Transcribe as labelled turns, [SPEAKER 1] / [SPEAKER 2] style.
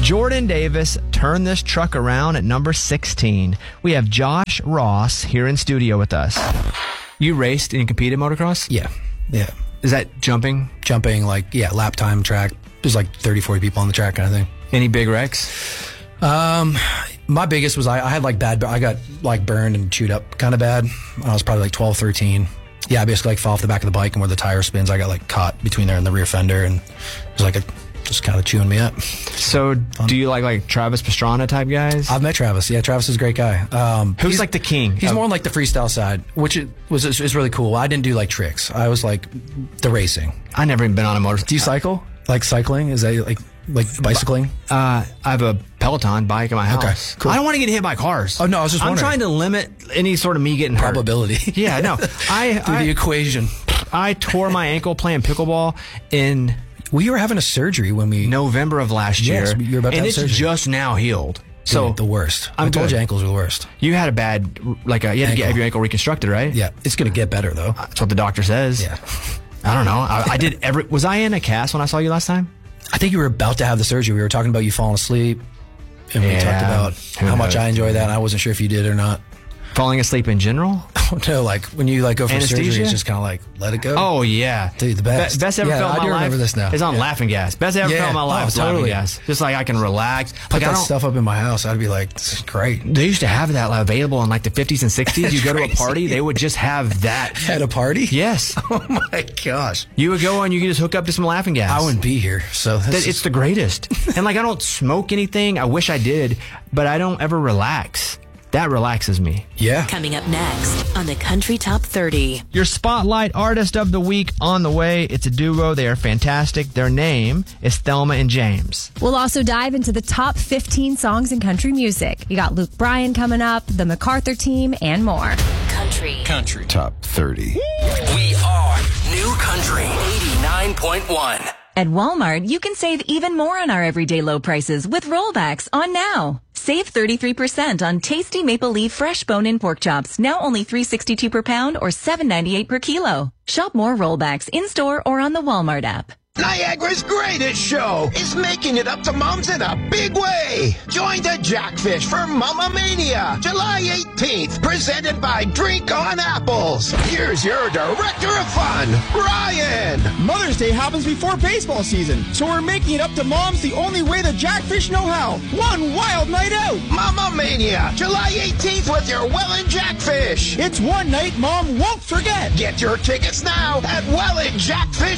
[SPEAKER 1] Jordan Davis turned this truck around at number 16. We have Josh Ross here in studio with us. You raced and competed motocross?
[SPEAKER 2] Yeah.
[SPEAKER 1] Is that jumping?
[SPEAKER 2] Jumping, lap time track. There's 30, 40 people on the track kind of thing.
[SPEAKER 1] Any big wrecks?
[SPEAKER 2] My biggest was I had I got burned and chewed up kind of bad. I was probably 12, 13. Yeah, I basically fell off the back of the bike, and where the tire spins, I got caught between there and the rear fender, and it was just kind of chewing me up.
[SPEAKER 1] So do you like Travis Pastrana type guys?
[SPEAKER 2] I've met Travis. Yeah, Travis is a great guy.
[SPEAKER 1] Who's the king?
[SPEAKER 2] He's more on the freestyle side, which is really cool. I didn't do tricks. I was the racing.
[SPEAKER 1] I never even been on a motorcycle.
[SPEAKER 2] Do you cycle? Cycling? Is that bicycling?
[SPEAKER 1] I have a Peloton bike in my house.
[SPEAKER 2] Okay, cool.
[SPEAKER 1] I don't want to get hit by cars.
[SPEAKER 2] Oh, no, I was just wondering.
[SPEAKER 1] I'm trying to limit any sort of me getting hurt.
[SPEAKER 2] Probability.
[SPEAKER 1] Yeah, no.
[SPEAKER 2] Through the equation.
[SPEAKER 1] I tore my ankle playing pickleball in...
[SPEAKER 2] We were having a surgery when we...
[SPEAKER 1] November of last year.
[SPEAKER 2] Yes, you're about to have surgery.
[SPEAKER 1] And it's just now healed. So
[SPEAKER 2] the worst.
[SPEAKER 1] I
[SPEAKER 2] told you ankles are the worst.
[SPEAKER 1] You had a bad... you had to have your ankle reconstructed, right?
[SPEAKER 2] Yeah. It's going to get better, though.
[SPEAKER 1] That's what the doctor says.
[SPEAKER 2] Yeah.
[SPEAKER 1] I don't know. I did Was I in a cast when I saw you last time?
[SPEAKER 2] I think you were about to have the surgery. We were talking about you falling asleep. And we talked about how much I enjoy that. And I wasn't sure if you did or not.
[SPEAKER 1] Falling asleep in general?
[SPEAKER 2] No, when you go for
[SPEAKER 1] Anesthesia?
[SPEAKER 2] surgery, it's just kind of let it go.
[SPEAKER 1] Oh, yeah.
[SPEAKER 2] Dude, the best.
[SPEAKER 1] Best ever felt in my life.
[SPEAKER 2] I do remember this now.
[SPEAKER 1] It's on Laughing Gas. Best ever felt in my life is Laughing Gas. Just I can relax.
[SPEAKER 2] Put that stuff up in my house. I'd be this is great.
[SPEAKER 1] They used to have that available in the 50s and 60s. You go to a party, they would just have that.
[SPEAKER 2] At a party?
[SPEAKER 1] Yes.
[SPEAKER 2] Oh my gosh.
[SPEAKER 1] You would go and you could just hook up to some Laughing Gas.
[SPEAKER 2] I wouldn't be here. So
[SPEAKER 1] it's the greatest. And I don't smoke anything. I wish I did, but I don't ever relax. That relaxes me.
[SPEAKER 2] Yeah.
[SPEAKER 3] Coming up next on the Country Top 30.
[SPEAKER 1] Your Spotlight Artist of the Week on the way. It's a duo. They are fantastic. Their name is Thelma and James.
[SPEAKER 4] We'll also dive into the top 15 songs in country music. You got Luke Bryan coming up, the MacArthur Team, and more.
[SPEAKER 3] Country
[SPEAKER 5] Top 30.
[SPEAKER 6] We are New Country 89.1.
[SPEAKER 7] At Walmart, you can save even more on our everyday low prices with rollbacks on now. Save 33% on tasty maple leaf fresh bone-in pork chops, now only $3.62 per pound or $7.98 per kilo. Shop more rollbacks in-store or on the Walmart app.
[SPEAKER 8] Niagara's greatest show is making it up to moms in a big way. Join the Jackfish for Mama Mania, July 18th, presented by Drink on Apples. Here's your director of fun, Ryan.
[SPEAKER 9] Mother's Day happens before baseball season, so we're making it up to moms the only way the Jackfish know how. One wild night out.
[SPEAKER 8] Mama Mania, July 18th with your Welland Jackfish.
[SPEAKER 9] It's one night Mom won't forget.
[SPEAKER 8] Get your tickets now at WellandJackfish.com.